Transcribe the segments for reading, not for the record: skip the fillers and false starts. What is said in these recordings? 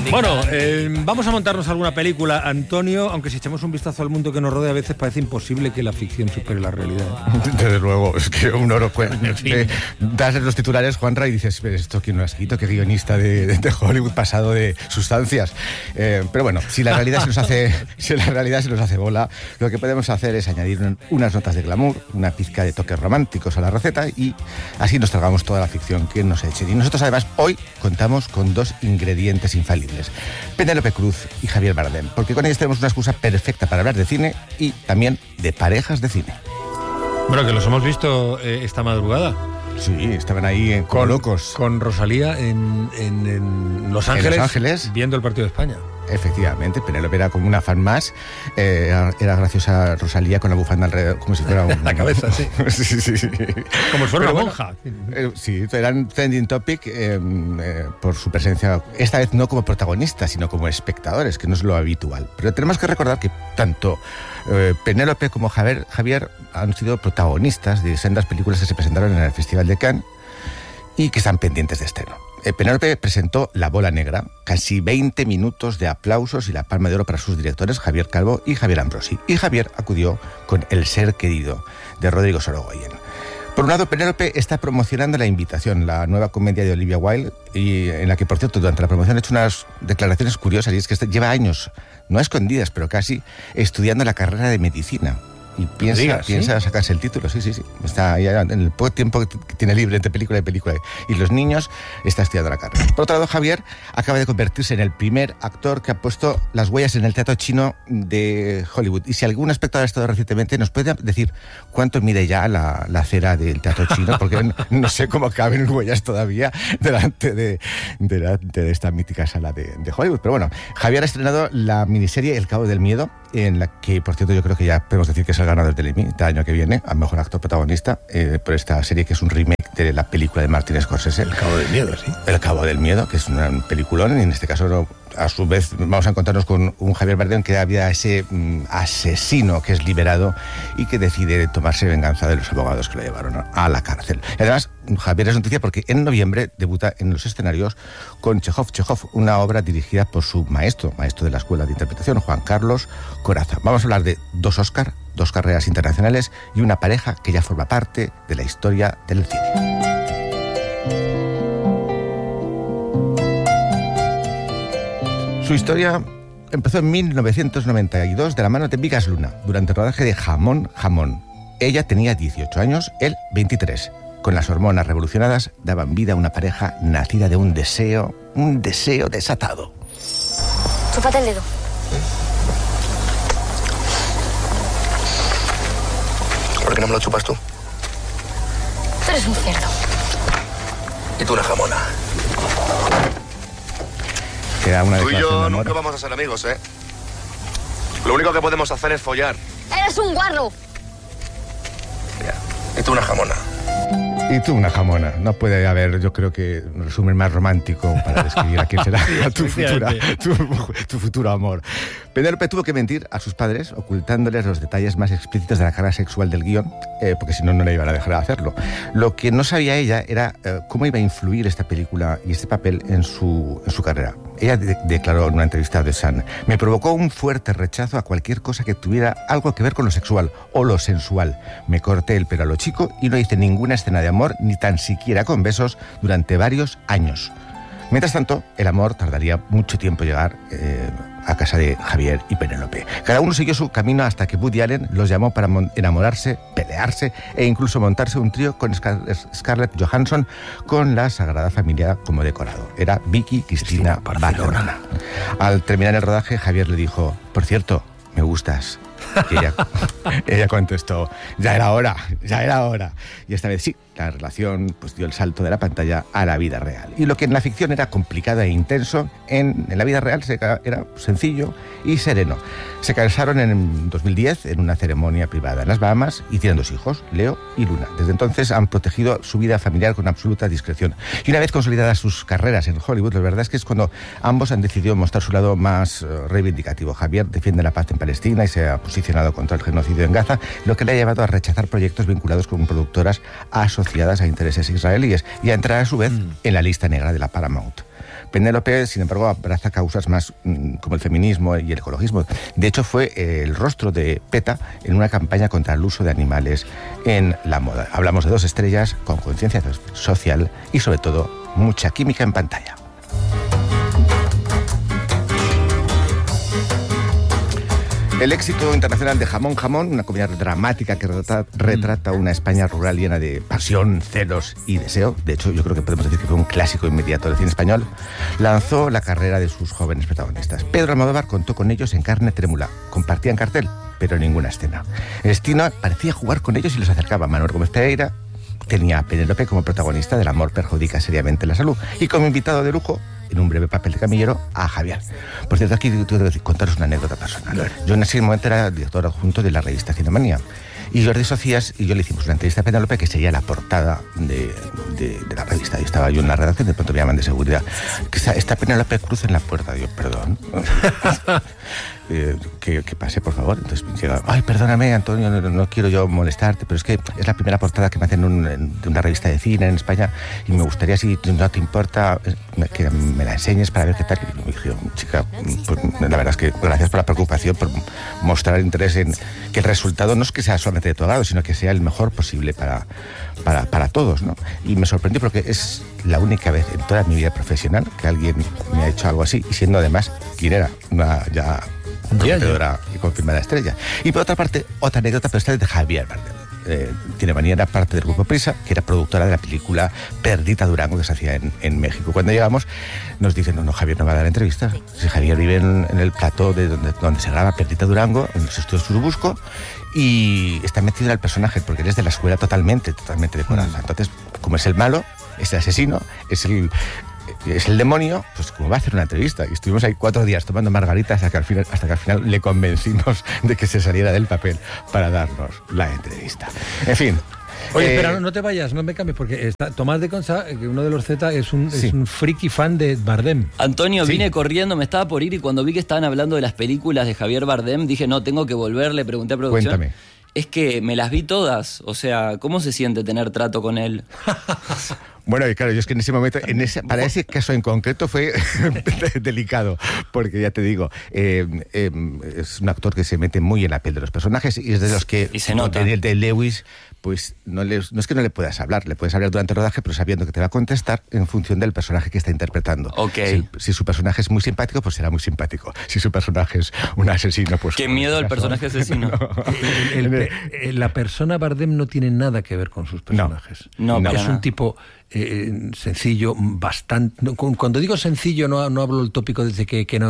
Bueno, vamos a montarnos alguna película, Antonio, aunque si echamos un vistazo al mundo que nos rodea a veces parece imposible que la ficción supere la realidad. Desde luego, es que uno lo das los titulares, Juanra, y dices, ¿esto quién lo ha escrito? ¿Qué guionista de Hollywood pasado de sustancias? Pero bueno, si la realidad se nos hace bola, lo que podemos hacer es añadir unas notas de glamour, una pizca de toques románticos a la receta y así nos tragamos toda la ficción que nos echen. Y nosotros además hoy contamos con dos ingredientes infalibles: Penélope Cruz y Javier Bardem, porque con ellos tenemos una excusa perfecta para hablar de cine y también de parejas de cine. Bueno, que los hemos visto esta madrugada. Sí, estaban ahí con locos. Con Rosalía en Los Ángeles, viendo el partido de España. Efectivamente, Penélope era como una fan más. Era graciosa Rosalía con la bufanda alrededor, como si fuera la cabeza, sí. sí. Como si fuera una monja. Sí, eran trending topic por su presencia, esta vez no como protagonistas, sino como espectadores, que no es lo habitual. Pero tenemos que recordar que tanto Penélope como Javier han sido protagonistas de sendas películas que se presentaron en el Festival de Cannes y que están pendientes de estreno. Penélope presentó La Bola Negra, casi 20 minutos de aplausos y la palma de oro para sus directores, Javier Calvo y Javier Ambrosi. Y Javier acudió con El ser querido, de Rodrigo Sorogoyen. Por un lado, Penélope está promocionando La invitación, la nueva comedia de Olivia Wilde, y en la que, por cierto, durante la promoción ha hecho unas declaraciones curiosas, y es que lleva años, no a escondidas, pero casi, estudiando la carrera de medicina. Y piensa sacarse el título, sí. Está ya en el poco tiempo que tiene libre entre película y película. Y los niños está estudiando la carrera. Por otro lado, Javier acaba de convertirse en el primer actor que ha puesto las huellas en el teatro chino de Hollywood. Y si algún espectador ha estado recientemente, ¿nos puede decir cuánto mide ya la acera del teatro chino? Porque no sé cómo caben huellas todavía delante de esta mítica sala de Hollywood. Pero bueno, Javier ha estrenado la miniserie El Cabo del Miedo, en la que, por cierto, yo creo que ya podemos decir que es el ganador del Emmy el año que viene a Mejor Actor Protagonista por esta serie que es un remake de la película de Martin Scorsese. El Cabo del Miedo, sí. El Cabo del Miedo, que es un peliculón, y en este caso, a su vez, vamos a encontrarnos con un Javier Bardem que había ese asesino que es liberado y que decide tomarse venganza de los abogados que lo llevaron a la cárcel. Y además, Javier es noticia porque en noviembre debuta en los escenarios con Chekhov, una obra dirigida por su maestro de la Escuela de Interpretación, Juan Carlos Corazza. Vamos a hablar de dos Oscar, dos carreras internacionales y una pareja que ya forma parte de la historia del cine. Su historia empezó en 1992 de la mano de Bigas Luna, durante el rodaje de Jamón. Ella tenía 18 años, él 23. Con las hormonas revolucionadas daban vida a una pareja nacida de un deseo desatado. Chúpate el dedo. ¿Por qué no me lo chupas tú? Tú eres un cerdo. Y tú una jamona. Queda una tú y declaración yo de amor. nunca vamos a ser amigos, ¿eh? Lo único que podemos hacer es follar. Eres un guarro. Ya. Y tú una jamona. Y tú una jamona. No puede haber, yo creo que un resumen más romántico para describir a quién será tu futuro amor. Penélope tuvo que mentir a sus padres, ocultándoles los detalles más explícitos de la carga sexual del guión, porque si no, no le iban a dejar hacerlo. Lo que no sabía ella era cómo iba a influir esta película y este papel en su carrera. Ella declaró en una entrevista a The Sun: me provocó un fuerte rechazo a cualquier cosa que tuviera algo que ver con lo sexual o lo sensual. Me corté el pelo a lo chico y no hice ninguna escena de amor, ni tan siquiera con besos, durante varios años. Mientras tanto, el amor tardaría mucho tiempo en llegar a casa de Javier y Penélope. Cada uno siguió su camino hasta que Woody Allen los llamó para enamorarse, pelearse e incluso montarse un trío con Scarlett Johansson, con la Sagrada Familia como decorado. Era Vicky Cristina Barcelona. Al terminar el rodaje, Javier le dijo: por cierto, me gustas. Y ella contestó: ya era hora. Y esta vez sí, la relación pues dio el salto de la pantalla a la vida real. Y lo que en la ficción era complicado e intenso, en la vida real era sencillo y sereno. Se casaron en 2010 en una ceremonia privada en las Bahamas y tienen 2 hijos, Leo y Luna. Desde entonces han protegido su vida familiar con absoluta discreción. Y una vez consolidadas sus carreras en Hollywood, la verdad es que es cuando ambos han decidido mostrar su lado más reivindicativo. Javier defiende la paz en Palestina y se ha posicionado contra el genocidio en Gaza, lo que le ha llevado a rechazar proyectos vinculados con productoras asociadas a intereses israelíes y a entrar a su vez en la lista negra de la Paramount. Penélope, sin embargo, abraza causas más como el feminismo y el ecologismo. De hecho, fue el rostro de PETA en una campaña contra el uso de animales en la moda. Hablamos de 2 estrellas con conciencia social y, sobre todo, mucha química en pantalla. El éxito internacional de Jamón Jamón, una comedia dramática que retrata una España rural llena de pasión, celos y deseo. De hecho, yo creo que podemos decir que fue un clásico inmediato del cine español. Lanzó la carrera de sus jóvenes protagonistas. Pedro Almodóvar contó con ellos en carne trémula. Compartían cartel, pero ninguna escena. El destino parecía jugar con ellos y los acercaba. Manuel Gómez Pereira tenía a Penélope como protagonista del amor perjudica seriamente la salud. Y como invitado de lujo, en un breve papel de camillero, a Javier. Por cierto, aquí tengo que contaros una anécdota personal. Yo en ese momento era director adjunto de la revista Cinemanía. Y Jordi Socias y yo le hicimos una entrevista a Penélope que sería la portada de la revista. Y estaba yo en la redacción, de pronto me llaman de seguridad. Que está Penélope Cruz en la puerta. Yo, perdón. Que pase, por favor. Entonces llega, ay, perdóname, Antonio, no quiero yo molestarte, pero es que es la primera portada que me hacen de una revista de cine en España y me gustaría, si no te importa, que me la enseñes para ver qué tal. Y me dije, chica, pues, la verdad es que gracias por la preocupación, por mostrar interés en que el resultado no es que sea solamente de tu agrado, sino que sea el mejor posible para todos, ¿no? Y me sorprendió porque es la única vez en toda mi vida profesional que alguien me ha hecho algo así, y siendo además quien era una ya prometedora y confirmada estrella. Y por otra parte, otra anécdota, pero esta es de Javier Bardem. Cinemanía era parte del Grupo Prisa, que era productora de la película Perdita Durango, que se hacía en México. Cuando llegamos, nos dicen, no, Javier no va a dar entrevistas. Si Javier vive en el plató de donde se graba Perdita Durango, en los estudios Surubusco, y está metido en el personaje, porque él es de la escuela totalmente de coraza. Entonces, como es el malo, es el asesino, es el demonio, pues como va a hacer una entrevista. Y estuvimos ahí 4 días tomando margaritas hasta que al final le convencimos de que se saliera del papel para darnos la entrevista. En fin. Oye, espera, no te vayas, no me cambies, porque está Tomás de Consa, que uno de los Z es un friki fan de Bardem. Antonio, vine corriendo, me estaba por ir y cuando vi que estaban hablando de las películas de Javier Bardem, dije, no, tengo que volver, le pregunté a producción. Cuéntame. Es que me las vi todas, o sea, ¿cómo se siente tener trato con él? Bueno, y claro, yo es que en ese momento, para ese caso en concreto fue delicado, porque ya te digo, es un actor que se mete muy en la piel de los personajes y es de los que... Y se nota. El de Lewis, pues no es que no le puedas hablar, le puedes hablar durante el rodaje, pero sabiendo que te va a contestar en función del personaje que está interpretando. Okay. Si su personaje es muy simpático, pues será muy simpático. Si su personaje es un asesino, pues... ¡Qué miedo al personaje asesino! No. La persona Bardem no tiene nada que ver con sus personajes. No, es un tipo sencillo, bastante... Cuando digo sencillo no hablo el tópico de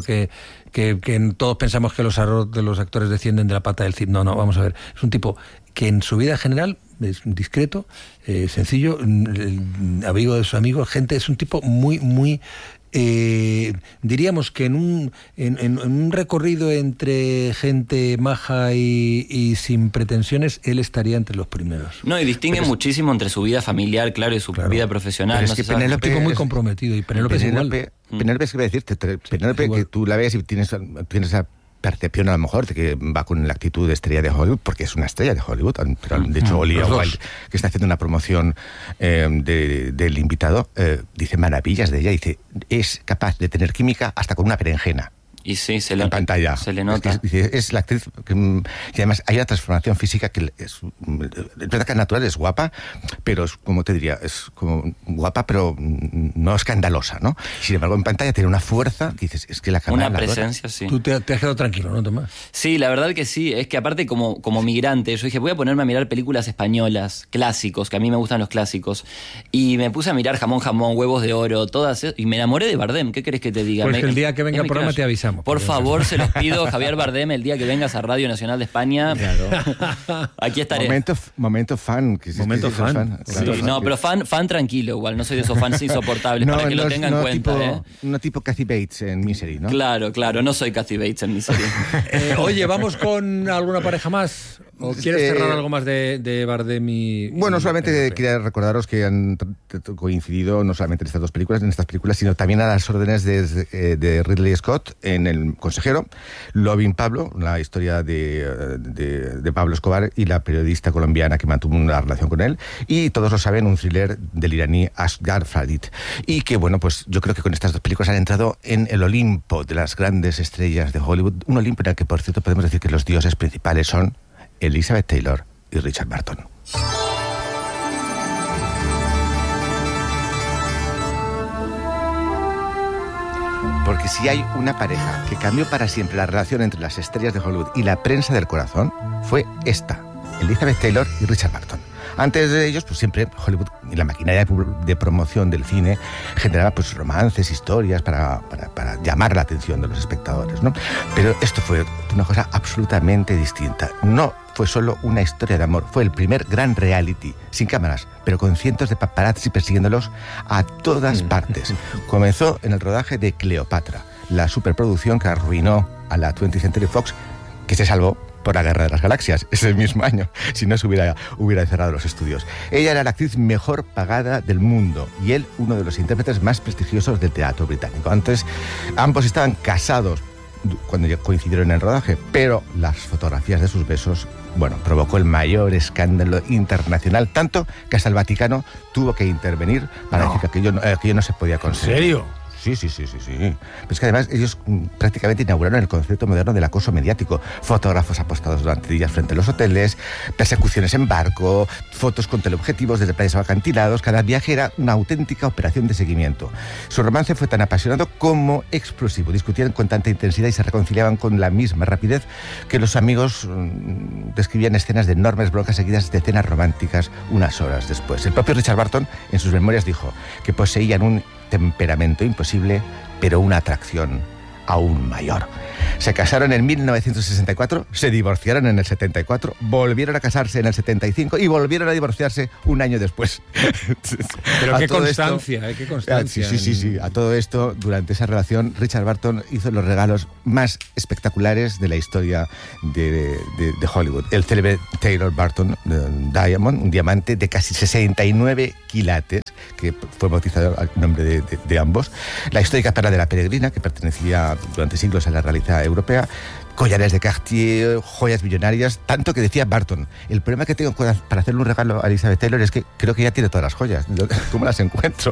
que todos pensamos que los actores descienden de la pata del cid. No, vamos a ver. Es un tipo que en su vida general es discreto, sencillo, amigo de sus amigos, gente, es un tipo muy, muy... diríamos que en un recorrido entre gente maja y sin pretensiones, él estaría entre los primeros. No, y distingue muchísimo entre su vida familiar, claro, y su vida profesional. Pero es que Penélope es un tipo muy comprometido, y Penélope es igual. Penélope es que iba a decirte, Penélope, que tú la ves y tienes esa percepción a lo mejor de que va con la actitud de estrella de Hollywood, porque es una estrella de Hollywood, pero de hecho Olivia Wilde, que está haciendo una promoción del invitado, dice maravillas de ella, dice, es capaz de tener química hasta con una berenjena. Y sí, en pantalla. Se le nota. Es la actriz y además hay una transformación física que es verdad que natural, es guapa, pero es, como te diría, es como guapa, pero no escandalosa, ¿no? Sin embargo, en pantalla tiene una fuerza que dices, es que la cámara... Una presencia, sí. Tú te has quedado tranquilo, ¿no, Tomás? Sí, la verdad que sí. Es que aparte como migrante, yo dije, voy a ponerme a mirar películas españolas, clásicos, que a mí me gustan los clásicos. Y me puse a mirar Jamón Jamón, Huevos de Oro, todas, y me enamoré de Bardem. ¿Qué querés que te diga? Pues el día que venga al programa te avisamos. Por favor, se los pido, Javier Bardem, el día que vengas a Radio Nacional de España. Claro. Aquí estaré. Momento fan. Momento fan. Claro. Sí, no, pero fan tranquilo, igual. No soy de esos fans insoportables, para que lo tengan en cuenta. No tipo Kathy Bates en Misery, ¿no? Claro, no soy Kathy Bates en Misery. Oye, ¿vamos con alguna pareja más? ¿O quieres cerrar algo más de Bardem y...? Bueno, solamente quería recordaros que han coincidido no solamente en estas 2 películas, sino también a las órdenes de Ridley Scott en en El consejero, Loving Pablo, la historia de Pablo Escobar y la periodista colombiana que mantuvo una relación con él, y todos lo saben, un thriller del iraní Asghar Farhadi. Y que, bueno, pues yo creo que con estas dos películas han entrado en el Olimpo de las grandes estrellas de Hollywood, un Olimpo en el que, por cierto, podemos decir que los dioses principales son Elizabeth Taylor y Richard Burton. Porque si hay una pareja que cambió para siempre la relación entre las estrellas de Hollywood y la prensa del corazón, fue esta, Elizabeth Taylor y Richard Burton. Antes de ellos, pues siempre Hollywood y la maquinaria de promoción del cine generaba pues romances, historias para llamar la atención de los espectadores, ¿no? Pero esto fue una cosa absolutamente distinta. No fue solo una historia de amor, fue el primer gran reality, sin cámaras, pero con cientos de paparazzi persiguiéndolos a todas partes. Comenzó en el rodaje de Cleopatra, la superproducción que arruinó a la 20th Century Fox, que se salvó por la Guerra de las Galaxias, ese mismo año, si no se hubiera cerrado los estudios. Ella era la actriz mejor pagada del mundo y él uno de los intérpretes más prestigiosos del teatro británico. Antes, ambos estaban casados cuando coincidieron en el rodaje, pero las fotografías de sus besos, bueno, provocó el mayor escándalo internacional, tanto que hasta el Vaticano tuvo que intervenir para decir que aquello no se podía conseguir. ¿En serio? Sí. Pero es que además ellos prácticamente inauguraron el concepto moderno del acoso mediático. Fotógrafos apostados durante días frente a los hoteles, persecuciones en barco, fotos con teleobjetivos desde playas o acantilados. Cada viaje era una auténtica operación de seguimiento. Su romance fue tan apasionado como explosivo. Discutían con tanta intensidad y se reconciliaban con la misma rapidez que los amigos describían escenas de enormes broncas seguidas de escenas románticas unas horas después. El propio Richard Burton en sus memorias dijo que poseían un temperamento imposible, pero una atracción aún mayor. Se casaron en 1964, se divorciaron en el 74, volvieron a casarse en el 75 y volvieron a divorciarse un año después. Pero qué constancia, qué constancia. Sí. A todo esto, durante esa relación, Richard Burton hizo los regalos más espectaculares de la historia de Hollywood. El célebre Taylor Burton Diamond, un diamante de casi 69 quilates, que fue bautizado al nombre de ambos. La histórica perla de la Peregrina, que pertenecía durante siglos a la realeza europea. Collares de Cartier, joyas millonarias, tanto que decía Burton, el problema que tengo para hacerle un regalo a Elizabeth Taylor es que creo que ya tiene todas las joyas. ¿Cómo las encuentro?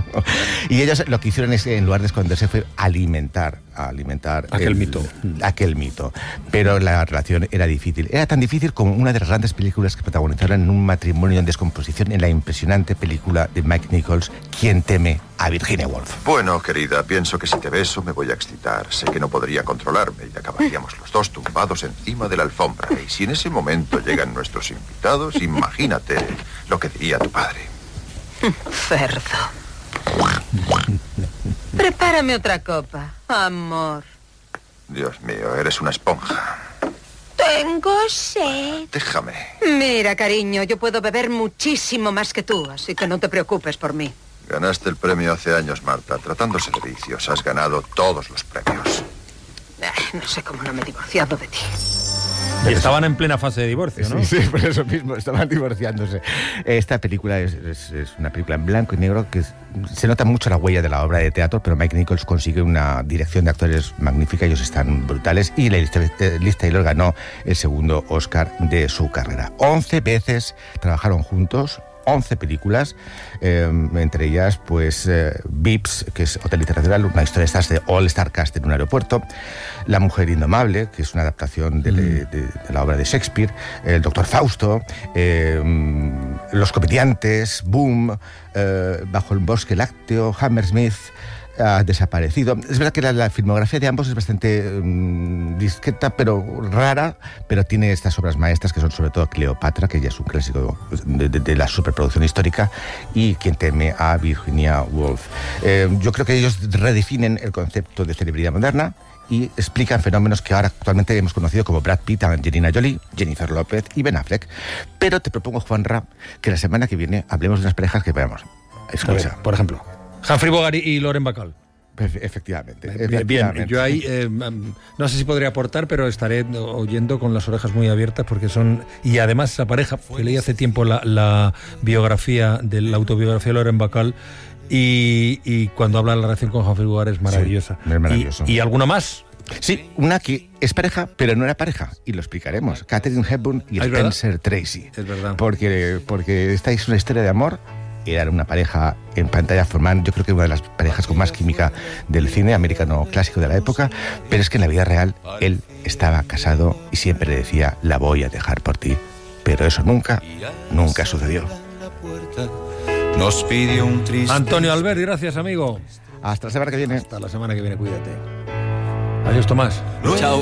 Y ellos lo que hicieron es, en lugar de esconderse, fue alimentar aquel mito. Pero la relación era difícil. Era tan difícil como una de las grandes películas que protagonizaron en un matrimonio en descomposición en la impresionante película de Mike Nichols, ¿Quién teme a Virginia Woolf? Bueno, querida, pienso que si te beso me voy a excitar. Sé que no podría controlarme y acabaríamos los dos tumbados encima de la alfombra. Y si en ese momento llegan nuestros invitados, imagínate lo que diría tu padre. Cerdo. Prepárame otra copa, amor. Dios mío, eres una esponja. Tengo sed. Déjame. Mira, cariño, yo puedo beber muchísimo más que tú, así que no te preocupes por mí. Ganaste el premio hace años, Marta. Tratándose de vicios, has ganado todos los premios. No sé cómo no me he divorciado de ti. Y estaban en plena fase de divorcio, ¿no? Sí, por eso mismo, estaban divorciándose. Esta película es una película en blanco y negro que se nota mucho la huella de la obra de teatro, pero Mike Nichols consigue una dirección de actores magnífica, ellos están brutales, y Liz Taylor ganó el segundo Oscar de su carrera. 11 veces trabajaron juntos, 11 películas, entre ellas pues Vips, que es Hotel Internacional, una historia de All Star Cast en un aeropuerto, La Mujer Indomable, que es una adaptación de la obra de Shakespeare, El Doctor Fausto, Los Comediantes, Boom, Bajo el Bosque Lácteo, Hammersmith, ha desaparecido. Es verdad que la filmografía de ambos es bastante discreta, pero rara, pero tiene estas obras maestras que son sobre todo Cleopatra, que ya es un clásico de la superproducción histórica, y Quien teme a Virginia Woolf. Yo creo que ellos redefinen el concepto de celebridad moderna y explican fenómenos que ahora actualmente hemos conocido como Brad Pitt, Angelina Jolie, Jennifer López y Ben Affleck. Pero te propongo, Juanra, que la semana que viene hablemos de unas parejas que veamos. Escucha. Ver, por ejemplo, Humphrey Bogart y Lauren Bacall. Efectivamente. Bien, yo ahí no sé si podría aportar, pero estaré oyendo con las orejas muy abiertas porque son... Y además esa pareja, que leí hace tiempo la autobiografía de Lauren Bacall y cuando habla de la relación con Humphrey Bogart es maravillosa. Sí, es maravilloso. ¿Y alguna más? Sí, una que es pareja, pero no era pareja, y lo explicaremos. Katharine Hepburn y Spencer Tracy. Es verdad. Porque esta es una historia de amor. Eran una pareja en pantalla, forman, yo creo que una de las parejas con más química del cine americano clásico de la época, pero es que en la vida real él estaba casado y siempre le decía, la voy a dejar por ti. Pero eso nunca sucedió. Nos pidió un triste... Antonio Albert, gracias, amigo. Hasta la semana que viene. Hasta la semana que viene, cuídate. Adiós, Tomás. Chao.